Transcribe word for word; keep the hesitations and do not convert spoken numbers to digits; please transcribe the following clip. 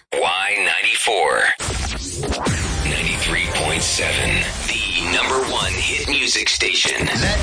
Y ninety-four. ninety-three point seven. The number one hit music station. Let